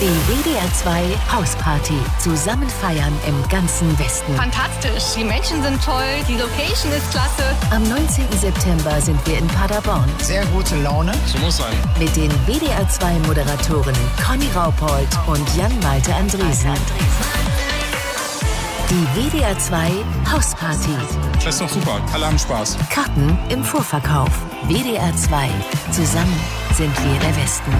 Die WDR 2 Hausparty. Zusammen feiern im ganzen Westen. Fantastisch. Die Menschen sind toll. Die Location ist klasse. Am 19. September sind wir in Paderborn. Sehr gute Laune. So muss sein. Mit den WDR 2 Moderatoren Conny Raupold und Jan-Malte Andresen. Die WDR 2 Hausparty. Das ist doch super. Alle haben Spaß. Karten im Vorverkauf. WDR 2. Zusammen sind wir der Westen.